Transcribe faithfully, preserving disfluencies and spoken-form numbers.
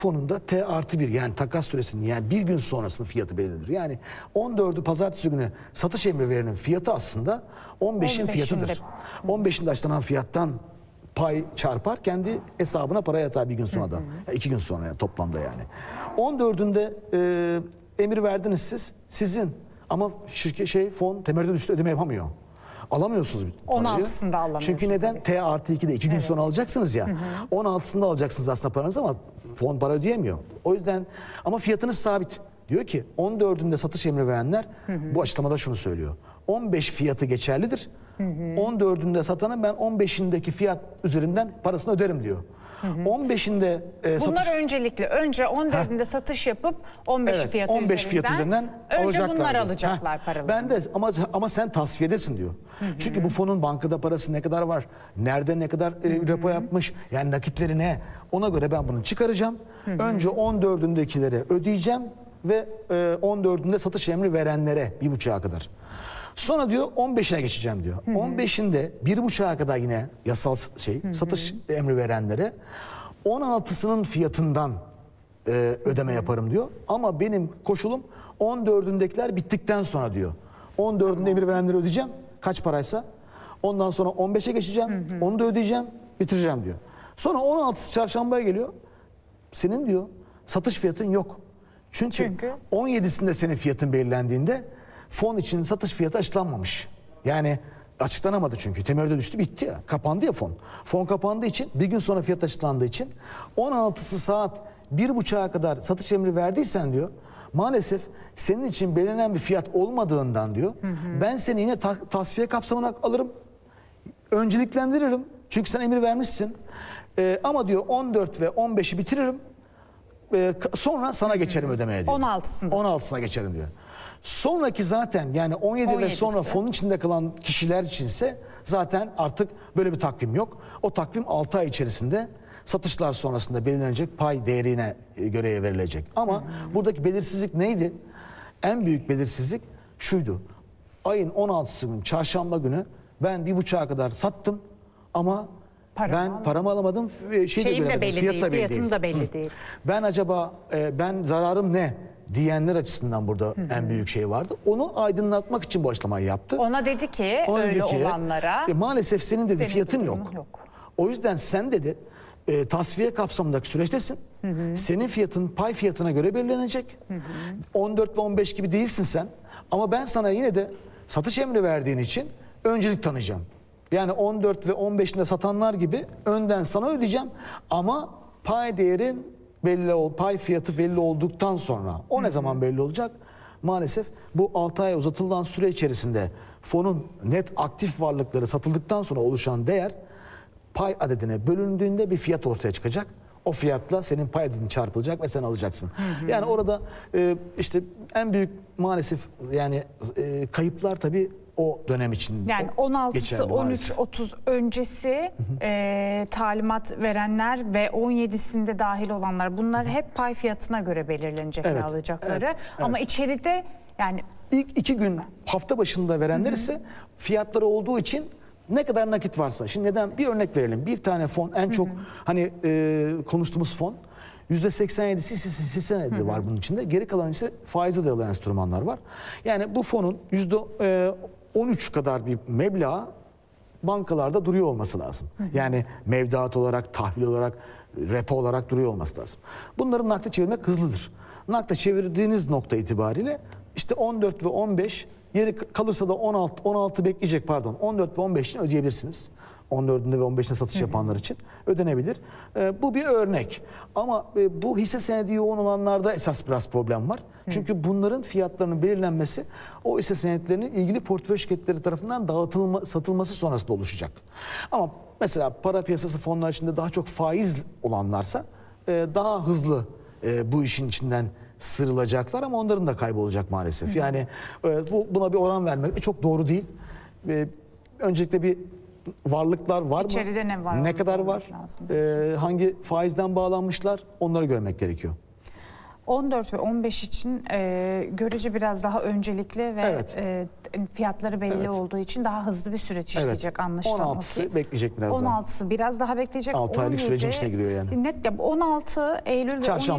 fonunda T artı bir yani takas süresinin yani bir gün sonrasının fiyatı belirlenir. Yani on dördü pazartesi günü satış emri verenin fiyatı aslında on beşin fiyatıdır. on beşinde açıklanan fiyattan pay çarpar kendi hesabına para yatar bir gün sonra da. Yani iki gün sonra yani toplamda yani. on dördünde e, emir verdiniz siz sizin ama şirket şey fon temerrüde düştü ödeme yapamıyor. Alamıyorsunuz parayı. on altısında alamıyorsunuz. Çünkü neden? Tabii. T artı ikide iki gün Evet. sonra alacaksınız ya. Hı hı. on altısında alacaksınız aslında paranızı ama fon para ödeyemiyor. O yüzden ama fiyatınız sabit. Diyor ki on dördünde satış emri verenler hı hı. bu açıklamada şunu söylüyor. on beş fiyatı geçerlidir. Hı hı. on dördünde satanın ben on beşindeki fiyat üzerinden parasını öderim diyor. Hı hı. on beşinde e, bunlar satış... öncelikli. Önce on dördünde satış yapıp on beş evet, fiyatı on beş üzerinden, fiyat üzerinden önce alacaklar bunlar diyor. alacaklar Heh, paralarını. Ben de ama ama sen tasfiyedesin diyor. Hı hı. Çünkü bu fonun bankada parası ne kadar var? Nerede ne kadar e, repo yapmış? Yani nakitleri ne? Ona göre ben bunu çıkaracağım. Hı hı. Önce on dördündekileri ödeyeceğim ve e, on dördünde satış emri verenlere bir buçuğa kadar. Sonra diyor on beşine geçeceğim diyor. Hı hı. on beşinde bir buçuğa kadar yine yasal şey hı hı. satış emri verenlere on altısının fiyatından e, ödeme yaparım diyor. Ama benim koşulum on dördündekiler bittikten sonra diyor. on dördünde emir verenleri ödeyeceğim. Kaç paraysa. Ondan sonra on beşe geçeceğim. Hı hı. Onu da ödeyeceğim. Bitireceğim diyor. Sonra on altısı çarşambaya geliyor. Senin diyor satış fiyatın yok. Çünkü, Çünkü on yedisinde senin fiyatın belirlendiğinde fon için satış fiyatı açıklanmamış. Yani açıklanamadı çünkü. Temerrüde düştü bitti ya. Kapandı ya fon. Fon kapandığı için bir gün sonra fiyat açıklandığı için on altısı saat bir buçuğa kadar satış emri verdiysen diyor maalesef senin için belirlenen bir fiyat olmadığından diyor hı hı. ben seni yine ta tasfiye kapsamına alırım. Önceliklendiririm. Çünkü sen emir vermişsin. Ee, ama diyor on dört ve on beşi bitiririm. Ee, sonra sana geçerim ödemeye diyor. on altısında. on altısına geçerim diyor. Sonraki zaten yani on yedi ve sonra fonun içinde kalan kişiler içinse zaten artık böyle bir takvim yok. O takvim altı ay içerisinde satışlar sonrasında belirlenecek pay değerine göre verilecek. Ama hmm. buradaki belirsizlik neydi? En büyük belirsizlik şuydu. Ayın on altısı günü çarşamba günü ben bir buçuğa kadar sattım ama Paramı ben alamadım. paramı alamadım. Şeyi Şeyim de belli değil, da belli fiyatım değil. da belli değil. Ben acaba e, ben zararım ne diyenler açısından burada hı hı. en büyük şey vardı. Onu aydınlatmak için bu açıklamayı yaptı. Ona dedi ki Ona öyle dedi ki, olanlara e, maalesef senin dedi senin fiyatın yok. yok. O yüzden sen dedi e, tasfiye kapsamındaki süreçtesin. Hı hı. Senin fiyatın pay fiyatına göre belirlenecek. Hı hı. on dört ve on beş gibi değilsin sen. Ama ben sana yine de satış emri verdiğin için öncelik tanıyacağım. Yani on dört ve on beşinde satanlar gibi önden sana ödeyeceğim ama pay değerin belli ol, pay fiyatı belli olduktan sonra o ne Hı-hı. zaman belli olacak? Maalesef bu altı ay uzatılan süre içerisinde fonun net aktif varlıkları satıldıktan sonra oluşan değer pay adedine bölündüğünde bir fiyat ortaya çıkacak. O fiyatla senin pay adedin çarpılacak ve sen alacaksın. Hı hı. Yani orada e, işte en büyük maalesef yani e, kayıplar tabii o dönem için. Yani on altısı on üç otuz öncesi e, talimat verenler ve on yedisinde dahil olanlar bunlar hep pay fiyatına göre belirlenecek evet, alacakları. Evet, evet. Ama içeride yani ilk iki gün hafta başında verenler hı hı. ise fiyatları olduğu için ne kadar nakit varsa. Şimdi neden? Bir örnek verelim. Bir tane fon en çok hı hı. hani e, konuştuğumuz fon yüzde seksen yedisi hisse senedi var bunun içinde. Geri kalan ise faize dayalı enstrümanlar var. Yani bu fonun yüzde on üç kadar bir meblağ bankalarda duruyor olması lazım. Hı hı. Yani mevduat olarak, tahvil olarak, repo olarak duruyor olması lazım. Bunları nakde çevirmek hızlıdır. Nakde çevirdiğiniz nokta itibariyle işte on dört ve on beş yeri kalırsa da on altı on altı bekleyecek pardon. on dört ve on beş için ödeyebilirsiniz. on dördünde ve on beşinde satış hı hı. yapanlar için ödenebilir. E, bu bir örnek. Ama e, bu hisse senedi yoğun olanlarda esas biraz problem var. Hı. Çünkü bunların fiyatlarının belirlenmesi o hisse senetlerinin ilgili portföy şirketleri tarafından dağıtılma, satılması sonrasında oluşacak. Ama mesela para piyasası fonlar içinde daha çok faiz olanlarsa e, daha hızlı e, bu işin içinden sıyrılacaklar ama onların da kaybolacak maalesef. Hı. Yani e, bu buna bir oran vermek çok doğru değil. E, öncelikle bir varlıklar var İçeride mı? ne var? Ne kadar var? Ee, hangi faizden bağlanmışlar? Onları görmek gerekiyor. on dört ve on beş için e, görece biraz daha öncelikli ve evet. e, fiyatları belli evet. olduğu için daha hızlı bir süreç işleyecek evet. anlaşılan. on altısı bekleyecek biraz on altısı daha. on altısı biraz daha bekleyecek. altı aylık sürecin içine giriyor yani. Net, on altı Eylül ve